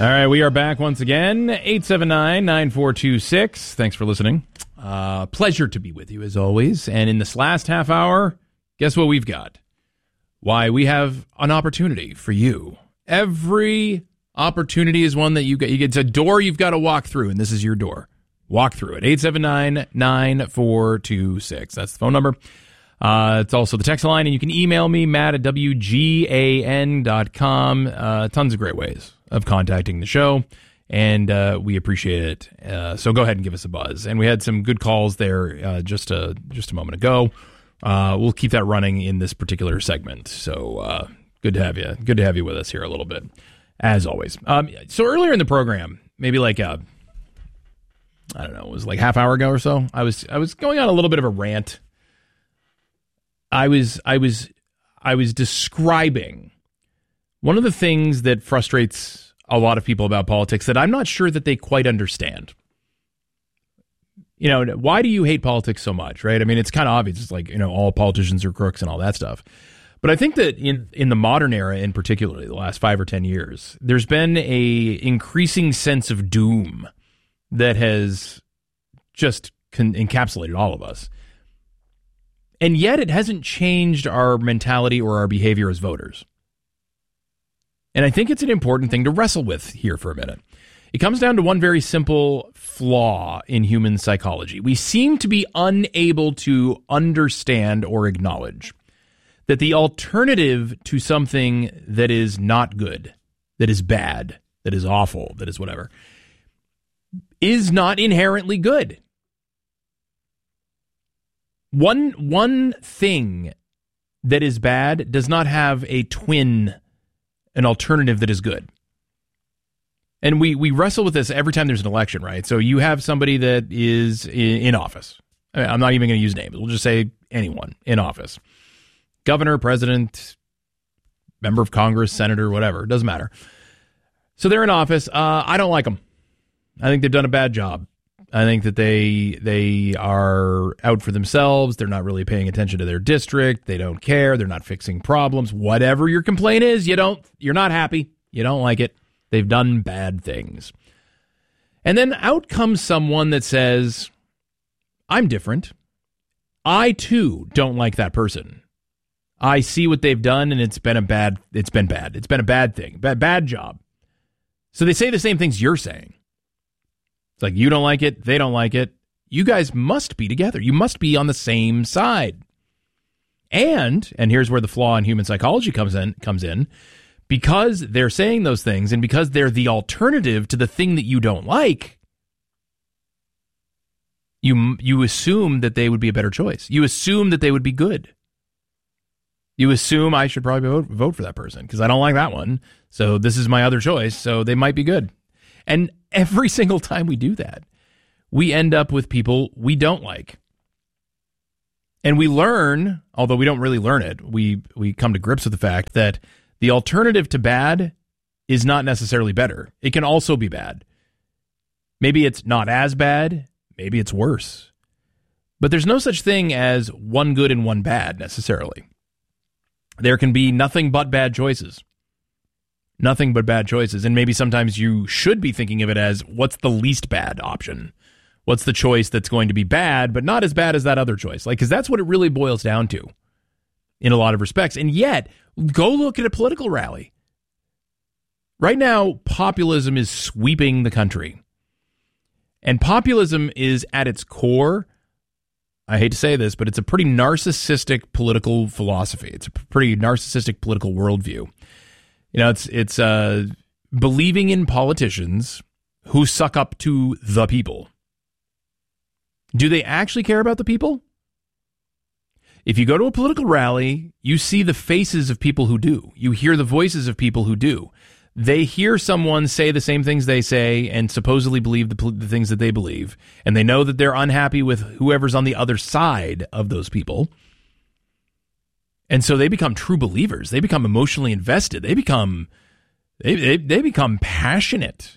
All right, we are back once again. 879-9426. Thanks for listening. Pleasure to be with you as always. And in this last half hour, guess what we've got? Why, we have an opportunity for you. Every opportunity is one that you get. It's a door you've got to walk through, and this is your door. Walk through it. 879-9426. That's the phone number. It's also the text line, and you can email me, matt@wgan.com. Tons of great ways of contacting the show, and we appreciate it. So go ahead and give us a buzz. And we had some good calls there just a moment ago. We'll keep that running in this particular segment. So good to have you. Good to have you with us here a little bit, as always. So earlier in the program, maybe like I don't know, it was like half hour ago or so, I was going on a little bit of a rant. I was describing one of the things that frustrates a lot of people about politics that I'm not sure that they quite understand. You know, why do you hate politics so much, right? I mean, it's kind of obvious. It's like, you know, all politicians are crooks and all that stuff. But I think that in the modern era, in particular, the last 5 or 10 years, there's been a increasing sense of doom that has just encapsulated all of us. And yet it hasn't changed our mentality or our behavior as voters. And I think it's an important thing to wrestle with here for a minute. It comes down to one very simple flaw in human psychology. We seem to be unable to understand or acknowledge that the alternative to something that is not good, that is bad, that is awful, that is whatever, is not inherently good. One thing that is bad does not have a twin, an alternative that is good. And we wrestle with this every time there's an election, right? So you have somebody that is in office. I'm not even going to use names. We'll just say anyone in office. Governor, president, member of Congress, senator, whatever. It doesn't matter. So they're in office. I don't like them. I think they've done a bad job. I think that they are out for themselves. They're not really paying attention to their district. They don't care. They're not fixing problems. Whatever your complaint is, you're not happy. You don't like it. They've done bad things. And then out comes someone that says, I'm different. I too don't like that person. I see what they've done and it's been bad. It's been a bad thing. Bad job. So they say the same things you're saying. It's like, you don't like it, they don't like it. You guys must be together. You must be on the same side. And here's where the flaw in human psychology comes in, because they're saying those things and because they're the alternative to the thing that you don't like, you assume that they would be a better choice. You assume that they would be good. You assume I should probably vote for that person because I don't like that one. So this is my other choice. So they might be good. And every single time we do that, we end up with people we don't like. And we learn, although we don't really learn it, we come to grips with the fact that the alternative to bad is not necessarily better. It can also be bad. Maybe it's not as bad. Maybe it's worse. But there's no such thing as one good and one bad necessarily. There can be nothing but bad choices. Nothing but bad choices. And maybe sometimes you should be thinking of it as, what's the least bad option? What's the choice that's going to be bad, but not as bad as that other choice? Like, because that's what it really boils down to in a lot of respects. And yet, go look at a political rally. Right now, populism is sweeping the country. And populism is at its core, I hate to say this, but it's a pretty narcissistic political philosophy. It's a pretty narcissistic political worldview. You know, it's believing in politicians who suck up to the people. Do they actually care about the people? If you go to a political rally, you see the faces of people who do. You hear the voices of people who do. They hear someone say the same things they say and supposedly believe the things that they believe. And they know that they're unhappy with whoever's on the other side of those people. And so they become true believers. They become emotionally invested. They become passionate.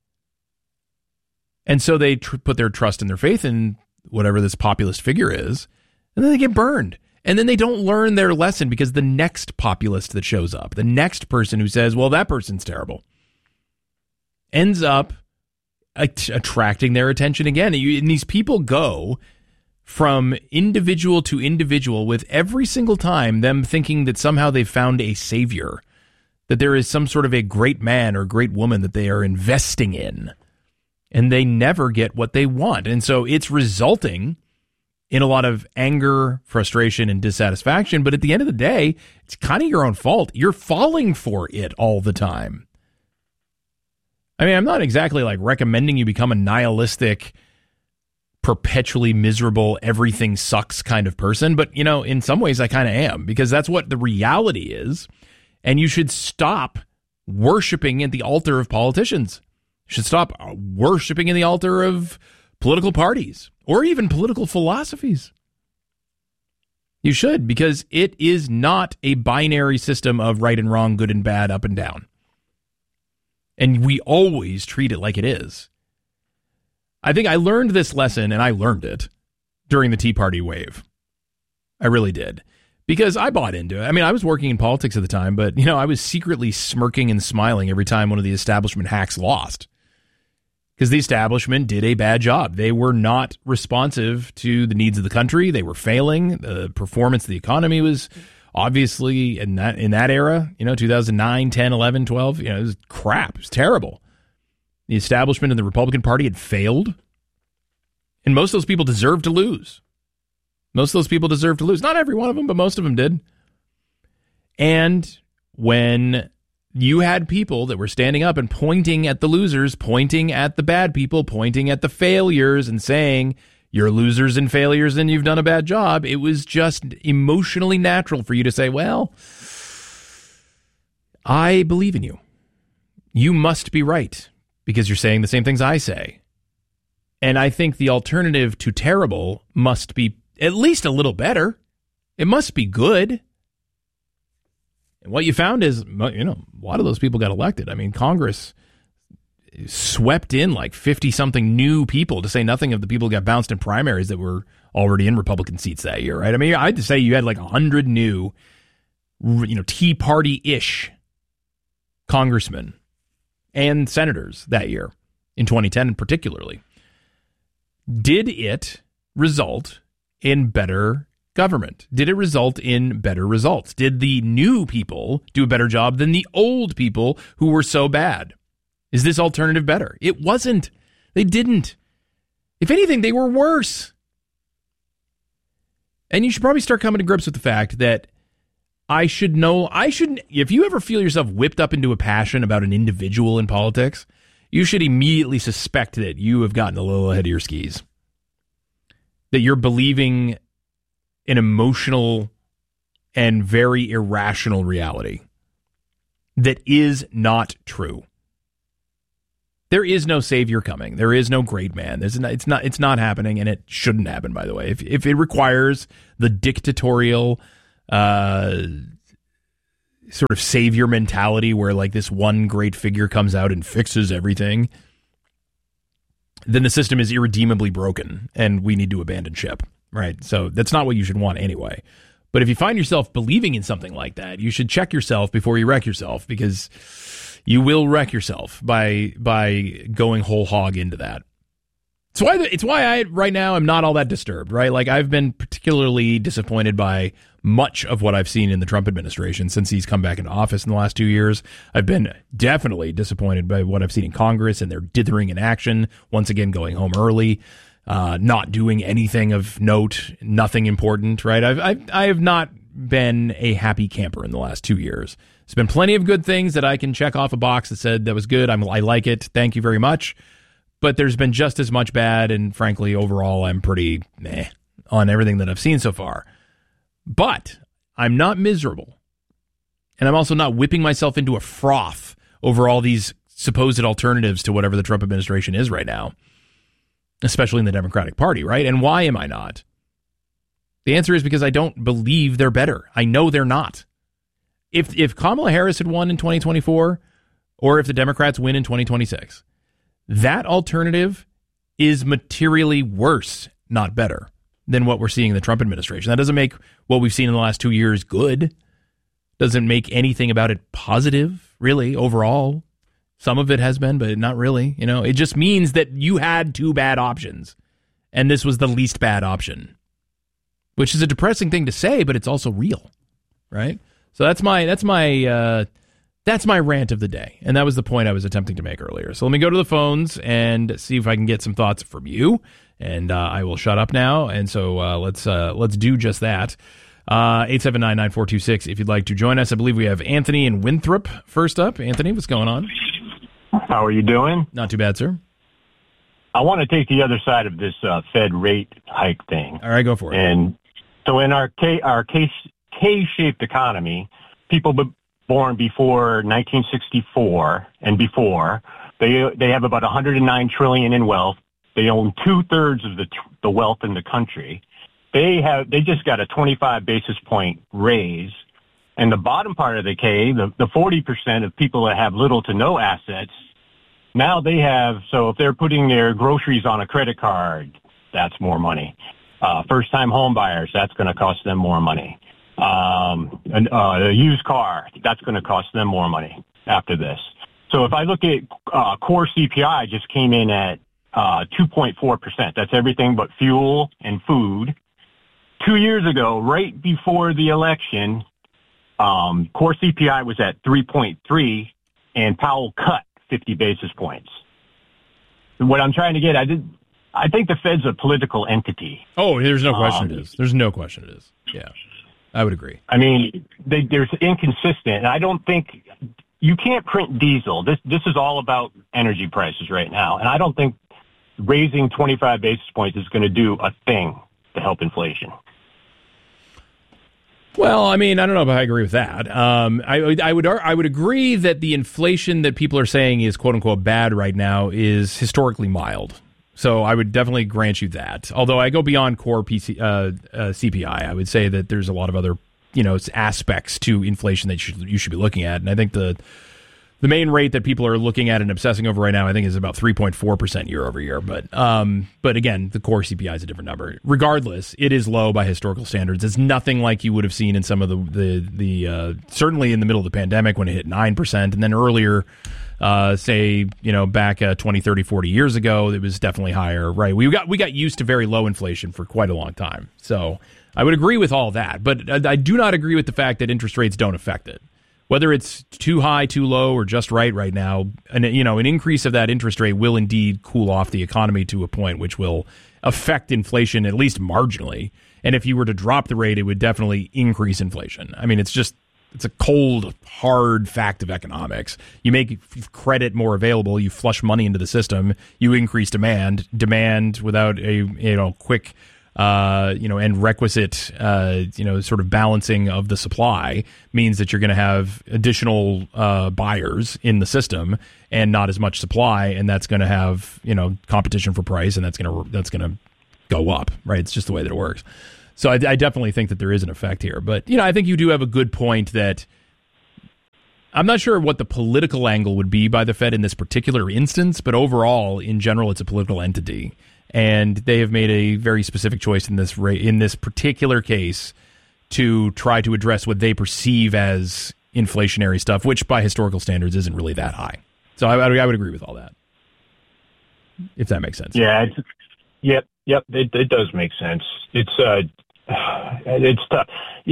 And so they put their trust and their faith in whatever this populist figure is. And then they get burned. And then they don't learn their lesson because the next populist that shows up, the next person who says, well, that person's terrible. ends up attracting their attention again. And these people go from individual to individual with every single time them thinking that somehow they've found a savior, that there is some sort of a great man or great woman that they are investing in, and they never get what they want. And so it's resulting in a lot of anger, frustration, and dissatisfaction. But at the end of the day, it's kind of your own fault. You're falling for it all the time. I mean, I'm not exactly like recommending you become a nihilistic, perpetually miserable, everything sucks kind of person. But, you know, in some ways I kind of am, because that's what the reality is. And you should stop worshiping at the altar of politicians. You should stop worshiping in the altar of political parties or even political philosophies. You should, because it is not a binary system of right and wrong, good and bad, up and down. And we always treat it like it is. I think I learned this lesson, and I learned it during the Tea Party wave. I really did. Because I bought into it. I mean, I was working in politics at the time, but, you know, I was secretly smirking and smiling every time one of the establishment hacks lost. Because the establishment did a bad job. They were not responsive to the needs of the country. They were failing. The performance of the economy was obviously in that era, you know, 2009, 10, 11, 12, you know, it was crap. It was terrible. The establishment of the Republican Party had failed. And most of those people deserved to lose. Most of those people deserved to lose. Not every one of them, but most of them did. And when you had people that were standing up and pointing at the losers, pointing at the bad people, pointing at the failures and saying, you're losers and failures and you've done a bad job, it was just emotionally natural for you to say, well, I believe in you. You must be right because you're saying the same things I say. And I think the alternative to terrible must be at least a little better. It must be good. And what you found is, you know, a lot of those people got elected. I mean, Congress swept in like 50-something new people, to say nothing of the people who got bounced in primaries that were already in Republican seats that year, right? I mean, I'd say you had like 100 new, you know, Tea Party-ish congressmen and senators that year, in 2010 particularly. Did it result in better government? Did it result in better results? Did the new people do a better job than the old people who were so bad? Is this alternative better? It wasn't. They didn't. If anything, they were worse. And you should probably start coming to grips with the fact that if you ever feel yourself whipped up into a passion about an individual in politics, you should immediately suspect that you have gotten a little ahead of your skis. That you're believing an emotional and very irrational reality that is not true. There is no savior coming. There is no great man. It's not happening, and it shouldn't happen, by the way. If it requires the dictatorial sort of savior mentality where like this one great figure comes out and fixes everything, then the system is irredeemably broken and we need to abandon ship, right? So that's not what you should want anyway. But if you find yourself believing in something like that, you should check yourself before you wreck yourself, because you will wreck yourself by going whole hog into that. It's why I right now am not all that disturbed, right? Like, I've been particularly disappointed by much of what I've seen in the Trump administration since he's come back into office in the last 2 years. I've been definitely disappointed by what I've seen in Congress and their dithering in action, once again going home early, not doing anything of note, nothing important, right? I have not been a happy camper in the last 2 years. There's been plenty of good things that I can check off a box that said that was good. I like it. Thank you very much. But there's been just as much bad, and frankly, overall, I'm pretty meh on everything that I've seen so far. But I'm not miserable. And I'm also not whipping myself into a froth over all these supposed alternatives to whatever the Trump administration is right now, especially in the Democratic Party, right? And why am I not? The answer is because I don't believe they're better. I know they're not. If Kamala Harris had won in 2024, or if the Democrats win in 2026, that alternative is materially worse, not better, than what we're seeing in the Trump administration. That doesn't make what we've seen in the last 2 years good. Doesn't make anything about it positive, really, overall. Some of it has been, but not really. It just means that you had two bad options, and this was the least bad option, which is a depressing thing to say, but it's also real, right? So that's my rant of the day, and that was the point I was attempting to make earlier. So let me go to the phones and see if I can get some thoughts from you, and I will shut up now. And so let's do just that. 879-9426 if you'd like to join us. I believe we have Anthony in Winthrop first up. Anthony, what's going on? How are you doing? Not too bad, sir. I want to take the other side of this Fed rate hike thing. All right, go for it. And so in our K-shaped economy, people born before 1964 and before, they have about $109 trillion in wealth. They own 2/3 of the wealth in the country. They just got a 25 basis point raise. And the bottom part of the K, the 40% of people that have little to no assets, now they have, so if they're putting their groceries on a credit card, that's more money. First-time home buyers, that's going to cost them more money. A used car, that's going to cost them more money after this. So if I look at core CPI, just came in at 2.4%. That's everything but fuel and food. 2 years ago, right before the election, core CPI was at 3.3, and Powell cut 50 basis points. What I'm trying to get, I think the Fed's a political entity. Oh, there's no question it is. There's no question it is. Yeah, I would agree. I mean, there's inconsistent. I don't think you can't print diesel. This is all about energy prices right now, and I don't think raising 25 basis points is going to do a thing to help inflation. Well, I mean, I don't know if I agree with that. I would agree that the inflation that people are saying is quote unquote bad right now is historically mild. So I would definitely grant you that. Although I go beyond core CPI, I would say that there's a lot of other aspects to inflation that you should be looking at, and I think the main rate that people are looking at and obsessing over right now, I think, is about 3.4% year over year. But again, the core CPI is a different number. Regardless, it is low by historical standards. It's nothing like you would have seen in some of the certainly in the middle of the pandemic when it hit 9%, and then earlier, back 20, 30, 40 years ago, it was definitely higher. Right? We got used to very low inflation for quite a long time. So I would agree with all that, but I do not agree with the fact that interest rates don't affect it. Whether it's too high, too low, or just right now, an increase of that interest rate will indeed cool off the economy to a point which will affect inflation at least marginally. And if you were to drop the rate, it would definitely increase inflation. I mean, it's a cold, hard fact of economics. You make credit more available, you flush money into the system, you increase demand. Demand without a quick and requisite, sort of balancing of the supply means that you're going to have additional buyers in the system and not as much supply, and that's going to have competition for price, and that's going to go up, right? It's just the way that it works. So I definitely think that there is an effect here, but I think you do have a good point that I'm not sure what the political angle would be by the Fed in this particular instance, but overall, in general, it's a political entity. And they have made a very specific choice in this particular case to try to address what they perceive as inflationary stuff, which by historical standards isn't really that high. So I would agree with all that, if that makes sense. Yeah. Yep. It does make sense. It's tough.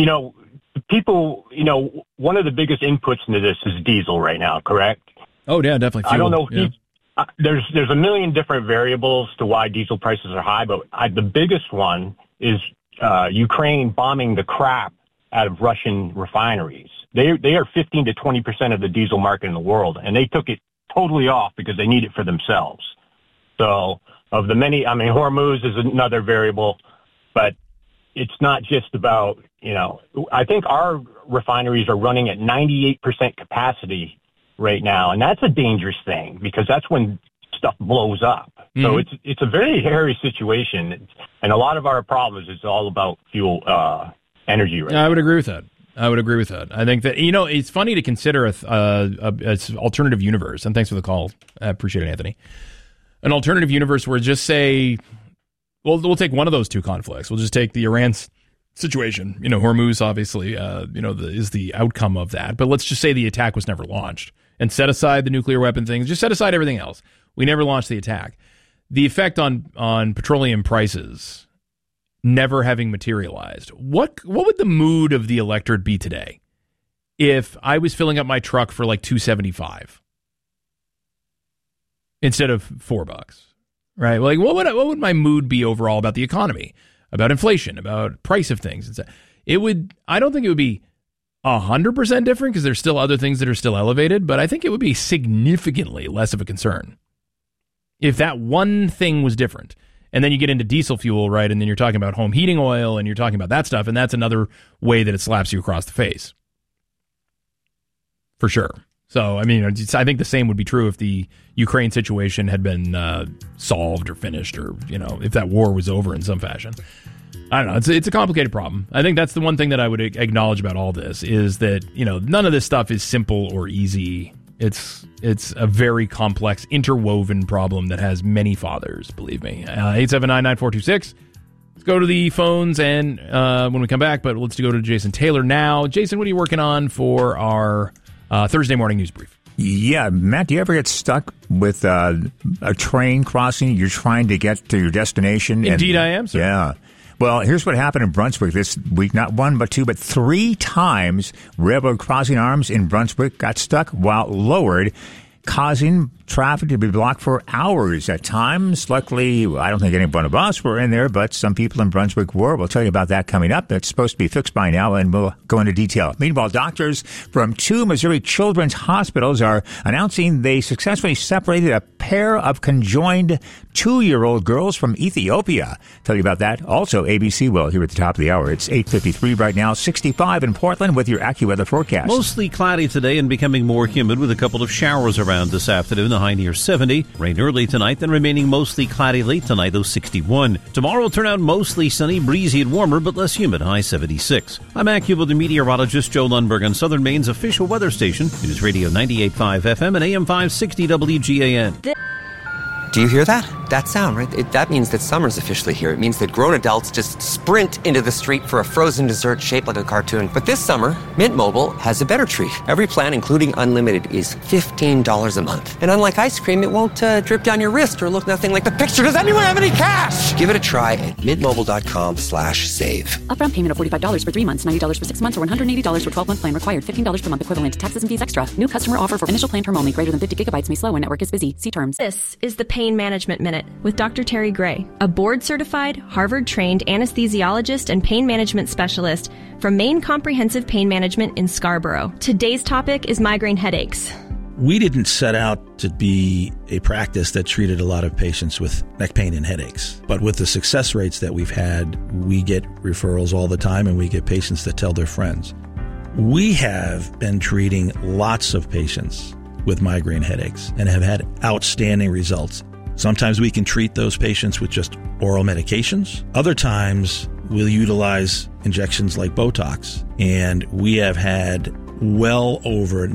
People. One of the biggest inputs into this is diesel right now. Correct? Oh yeah, definitely. Fuel. I don't know. Yeah. There's a million different variables to why diesel prices are high, but the biggest one is Ukraine bombing the crap out of Russian refineries. They are 15 to 20% of the diesel market in the world, and they took it totally off because they need it for themselves. So of the many, Hormuz is another variable, but it's not just about, I think our refineries are running at 98% capacity right now, and that's a dangerous thing because that's when stuff blows up. Mm-hmm. So it's a very hairy situation, and a lot of our problems is all about fuel energy right now. I would agree with that. I think that it's funny to consider an alternative universe. And thanks for the call. I appreciate it, Anthony. An alternative universe where just say, we'll take one of those two conflicts. We'll just take the Iran situation. Hormuz obviously, is the outcome of that. But let's just say the attack was never launched. and set aside the nuclear weapon things, just set aside everything else. We never launched the attack. The effect on petroleum prices never having materialized. What would the mood of the electorate be today if I was filling up my truck for like $2.75 instead of $4? Right? Like, what would my mood be overall about the economy, about inflation, about price of things? It would. I don't think it would be 100% different because there's still other things that are still elevated, but I think it would be significantly less of a concern if that one thing was different. And then you get into diesel fuel, right? And then you're talking about home heating oil and you're talking about that stuff. And that's another way that it slaps you across the face. For sure. So, I mean, I think the same would be true if the Ukraine situation had been solved or finished, or, if that war was over in some fashion. I don't know. It's a complicated problem. I think that's the one thing that I would acknowledge about all this is that, none of this stuff is simple or easy. It's a very complex, interwoven problem that has many fathers, believe me. 879-9426. Let's go to the phones and when we come back, but let's go to Jason Taylor now. Jason, what are you working on for our Thursday morning news brief? Yeah, Matt, do you ever get stuck with a train crossing? You're trying to get to your destination. Indeed, I am, sir. Yeah. Well, here's what happened in Brunswick this week. Not one, but two, but three times railroad crossing arms in Brunswick got stuck while lowered, causing traffic to be blocked for hours at times. Luckily, I don't think any one of us were in there, but some people in Brunswick were. We'll tell you about that coming up. It's supposed to be fixed by now, and we'll go into detail. Meanwhile, doctors from two Missouri children's hospitals are announcing they successfully separated a pair of conjoined 2-year-old girls from Ethiopia. Tell you about that. Also, ABC will here at the top of the hour. It's 8:53 right now, 65 in Portland with your AccuWeather forecast. Mostly cloudy today and becoming more humid with a couple of showers around this afternoon. The high near 70. Rain early tonight, then remaining mostly cloudy late tonight, though 61. Tomorrow will turn out mostly sunny, breezy and warmer, but less humid, high 76. I'm AccuWeather meteorologist Joe Lundberg on Southern Maine's official weather station, News Radio 98.5 FM and AM 560 WGAN. Do you hear that? That sound, right? That means that summer's officially here. It means that grown adults just sprint into the street for a frozen dessert shaped like a cartoon. But this summer, Mint Mobile has a better treat. Every plan, including unlimited, is $15 a month. And unlike ice cream, it won't drip down your wrist or look nothing like the picture. Does anyone have any cash? Give it a try at mintmobile.com/save. Upfront payment of $45 for 3 months, $90 for 6 months, or $180 for 12-month plan required. $15 per month equivalent. Taxes and fees extra. New customer offer for initial plan term only. Greater than 50 gigabytes may slow when network is busy. See terms. This is the Pain Management Minute with Dr. Terry Gray, a board-certified, Harvard-trained anesthesiologist and pain management specialist from Maine Comprehensive Pain Management in Scarborough. Today's topic is migraine headaches. We didn't set out to be a practice that treated a lot of patients with neck pain and headaches. But with the success rates that we've had, we get referrals all the time and we get patients that tell their friends. We have been treating lots of patients with migraine headaches and have had outstanding results. Sometimes we can treat those patients with just oral medications. Other times we'll utilize injections like Botox. And we have had well over